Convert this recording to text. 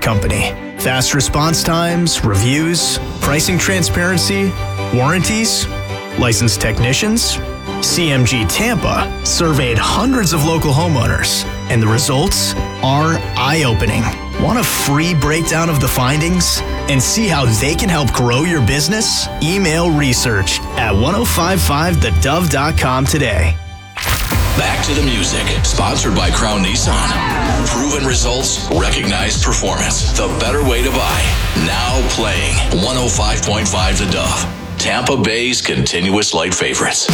company. Fast response times, reviews, pricing transparency, warranties, licensed technicians. CMG Tampa surveyed hundreds of local homeowners, and the results are eye-opening. Want a free breakdown of the findings and see how they can help grow your business? Email research at 1055thedove.com today. Back to the music, sponsored by Crown Nissan. Proven results, recognized performance. The better way to buy. Now playing 105.5 The Dove, Tampa Bay's continuous light favorites.